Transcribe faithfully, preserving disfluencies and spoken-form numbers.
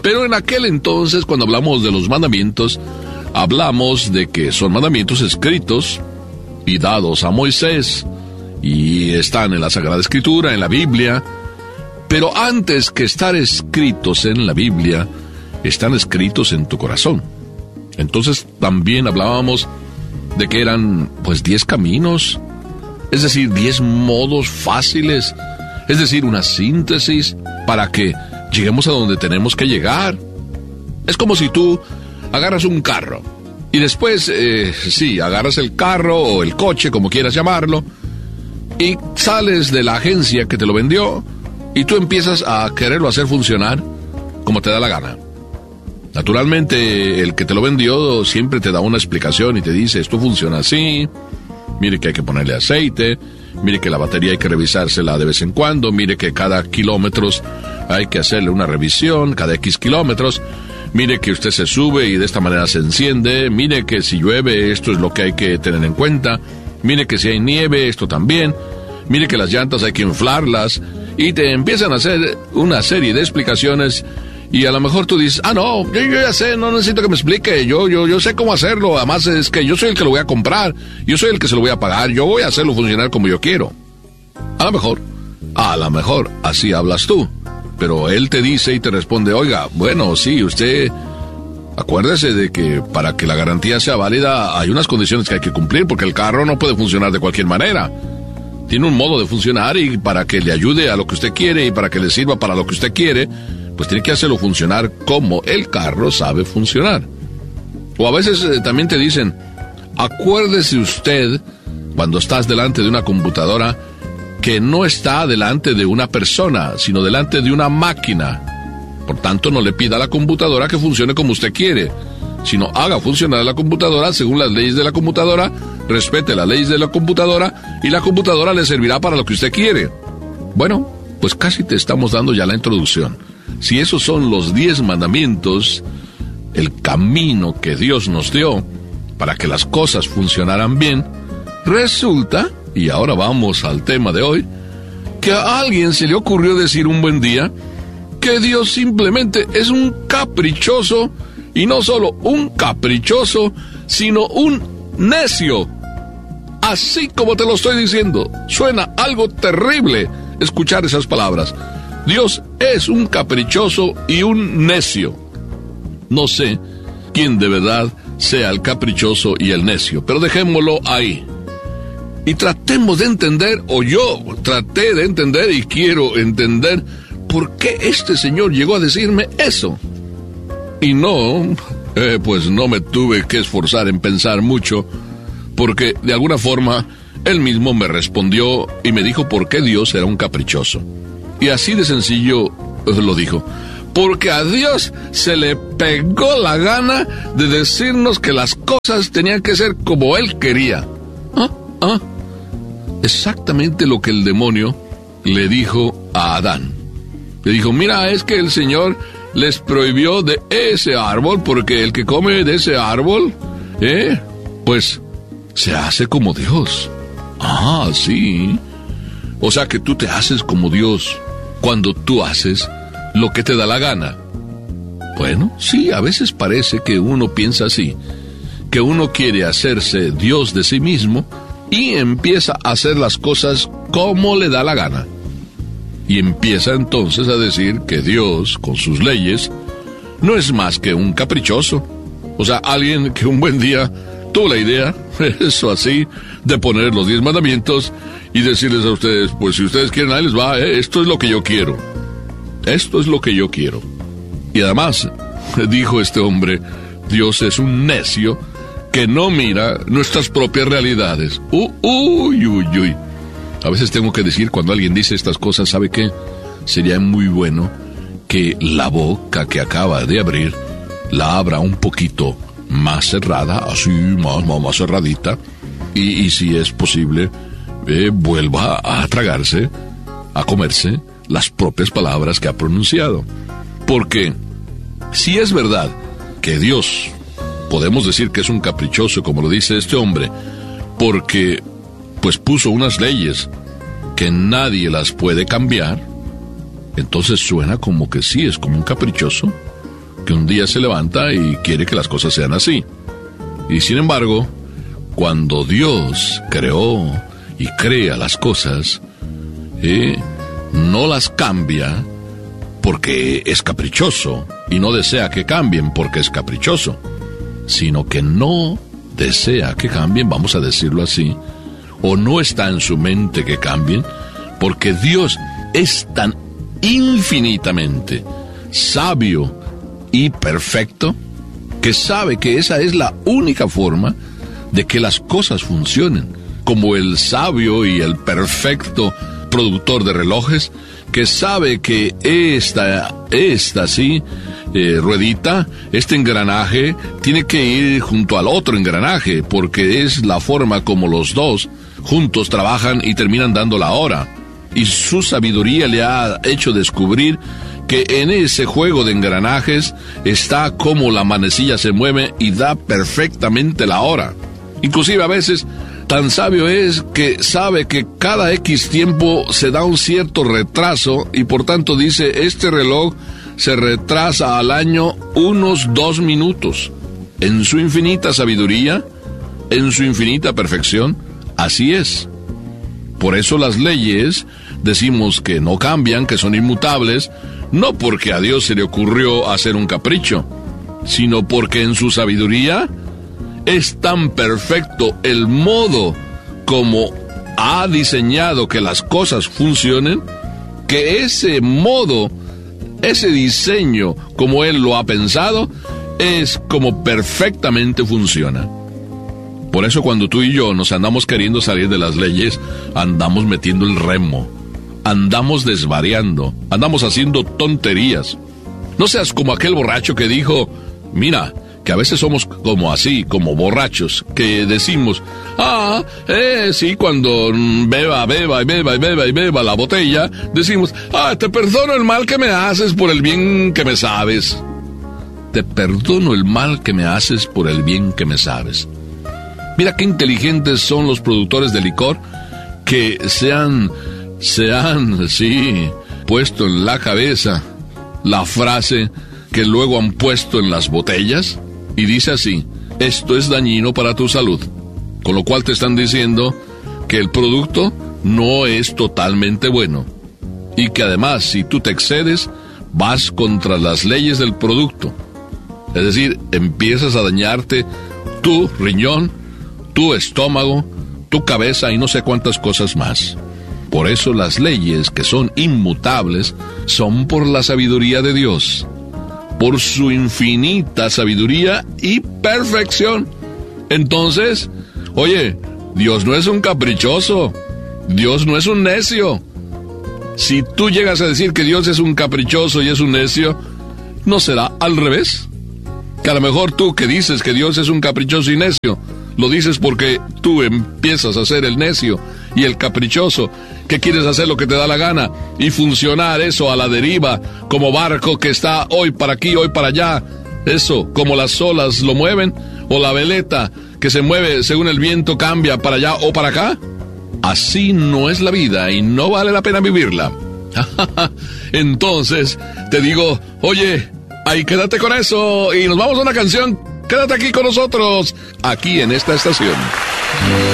Pero en aquel entonces, cuando hablamos de los mandamientos, hablamos de que son mandamientos escritos y dados a Moisés, y están en la Sagrada Escritura, en la Biblia. Pero antes que estar escritos en la Biblia, están escritos en tu corazón. Entonces también hablábamos de que eran pues diez caminos, es decir, diez modos fáciles, es decir, una síntesis para que lleguemos a donde tenemos que llegar. Es como si tú agarras un carro y después, eh, sí, agarras el carro o el coche, como quieras llamarlo, y sales de la agencia que te lo vendió y tú empiezas a quererlo hacer funcionar como te da la gana. Naturalmente, el que te lo vendió siempre te da una explicación y te dice, esto funciona así, mire que hay que ponerle aceite, mire que la batería hay que revisársela de vez en cuando, mire que cada kilómetros hay que hacerle una revisión, cada X kilómetros, mire que usted se sube y de esta manera se enciende, mire que si llueve esto es lo que hay que tener en cuenta, mire que si hay nieve esto también, mire que las llantas hay que inflarlas, y te empiezan a hacer una serie de explicaciones. Y a lo mejor tú dices, ah, no, yo, yo ya sé, no necesito que me explique, yo, yo, yo sé cómo hacerlo, además es que yo soy el que lo voy a comprar, yo soy el que se lo voy a pagar, yo voy a hacerlo funcionar como yo quiero. A lo mejor, a lo mejor, así hablas tú, pero él te dice y te responde, oiga, bueno, sí, usted, acuérdese de que para que la garantía sea válida hay unas condiciones que hay que cumplir, porque el carro no puede funcionar de cualquier manera. Tiene un modo de funcionar y para que le ayude a lo que usted quiere y para que le sirva para lo que usted quiere, pues tiene que hacerlo funcionar como el carro sabe funcionar. O a veces eh, también te dicen, acuérdese usted, cuando estás delante de una computadora, que no está delante de una persona, sino delante de una máquina. Por tanto, no le pida a la computadora que funcione como usted quiere, sino haga funcionar la computadora según las leyes de la computadora, respete las leyes de la computadora, y la computadora le servirá para lo que usted quiere. Bueno, pues casi te estamos dando ya la introducción. Si esos son los diez mandamientos, el camino que Dios nos dio para que las cosas funcionaran bien, resulta, y ahora vamos al tema de hoy, que a alguien se le ocurrió decir un buen día que Dios simplemente es un caprichoso, y no solo un caprichoso, sino un necio. Así como te lo estoy diciendo, suena algo terrible escuchar esas palabras. Dios es un caprichoso y un necio. No sé quién de verdad sea el caprichoso y el necio, pero dejémoslo ahí. Y tratemos de entender, o yo traté de entender y quiero entender, por qué este señor llegó a decirme eso. Y no, eh, pues no me tuve que esforzar en pensar mucho, porque de alguna forma él mismo me respondió y me dijo por qué Dios era un caprichoso. Y así de sencillo lo dijo. Porque a Dios se le pegó la gana de decirnos que las cosas tenían que ser como Él quería. ¿Ah? ¿Ah? Exactamente lo que el demonio le dijo a Adán. Le dijo, mira, es que el Señor les prohibió de ese árbol, porque el que come de ese árbol, eh, pues se hace como Dios. Ah, sí. O sea que tú te haces como Dios cuando tú haces lo que te da la gana. Bueno, sí, a veces parece que uno piensa así, que uno quiere hacerse Dios de sí mismo y empieza a hacer las cosas como le da la gana. Y empieza entonces a decir que Dios, con sus leyes, no es más que un caprichoso. O sea, alguien que un buen día tuvo la idea, eso así, de poner los diez mandamientos y decirles a ustedes, pues si ustedes quieren, ahí les va, ¿eh? Esto es lo que yo quiero. Esto es lo que yo quiero. Y además, dijo este hombre, Dios es un necio que no mira nuestras propias realidades. Uh, uy, uy, uy. A veces tengo que decir, cuando alguien dice estas cosas, ¿sabe qué? Sería muy bueno que la boca que acaba de abrir la abra un poquito más cerrada, así, más, más, más cerradita, y, y si es posible, eh, vuelva a tragarse, a comerse las propias palabras que ha pronunciado. Porque si es verdad que Dios, podemos decir que es un caprichoso, como lo dice este hombre, porque pues puso unas leyes que nadie las puede cambiar, entonces suena como que sí es como un caprichoso. que un día se levanta y quiere que las cosas sean así. Y sin embargo, cuando Dios creó y crea las cosas, eh, no las cambia porque es caprichoso, y no desea que cambien porque es caprichoso, sino que no desea que cambien, vamos a decirlo así, o no está en su mente que cambien, porque Dios es tan infinitamente sabio y perfecto que sabe que esa es la única forma de que las cosas funcionen, como el sabio y el perfecto productor de relojes, que sabe que esta, esta sí, eh, ruedita, este engranaje, tiene que ir junto al otro engranaje, porque es la forma como los dos juntos trabajan y terminan dando la hora. Y su sabiduría le ha hecho descubrir que en ese juego de engranajes está como la manecilla se mueve y da perfectamente la hora. Inclusive a veces tan sabio es que sabe que cada X tiempo se da un cierto retraso y por tanto dice, este reloj se retrasa al año unos dos minutos. En su infinita sabiduría, en su infinita perfección, así es. Por eso las leyes decimos que no cambian, que son inmutables, no porque a Dios se le ocurrió hacer un capricho, sino porque en su sabiduría es tan perfecto el modo como ha diseñado que las cosas funcionen, que ese modo, ese diseño como Él lo ha pensado, es como perfectamente funciona. Por eso cuando tú y yo nos andamos queriendo salir de las leyes, andamos metiendo el remo, andamos desvariando, andamos haciendo tonterías. No seas como aquel borracho que dijo, mira, que a veces somos como así, como borrachos, que decimos, ah, eh, sí, cuando beba, beba, y beba, y beba, y beba la botella, decimos, ah, te perdono el mal que me haces por el bien que me sabes. Te perdono el mal que me haces por el bien que me sabes. Mira qué inteligentes son los productores de licor, que se han, se han, sí, puesto en la cabeza la frase que luego han puesto en las botellas. Y dice así, esto es dañino para tu salud. Con lo cual te están diciendo que el producto no es totalmente bueno. Y que además, si tú te excedes, vas contra las leyes del producto. Es decir, empiezas a dañarte tu riñón, tu estómago, tu cabeza y no sé cuántas cosas más. Por eso las leyes que son inmutables son por la sabiduría de Dios, por su infinita sabiduría y perfección. Entonces, oye, Dios no es un caprichoso, Dios no es un necio. Si tú llegas a decir que Dios es un caprichoso y es un necio, ¿no será al revés? Que a lo mejor tú que dices que Dios es un caprichoso y necio, lo dices porque tú empiezas a ser el necio y el caprichoso, que quieres hacer lo que te da la gana y funcionar eso a la deriva, como barco que está hoy para aquí, hoy para allá, eso, como las olas lo mueven, o la veleta que se mueve según el viento cambia para allá o para acá. Así no es la vida y no vale la pena vivirla. Entonces, te digo, oye, ahí quédate con eso y nos vamos a una canción. Quédate aquí con nosotros, aquí en esta estación.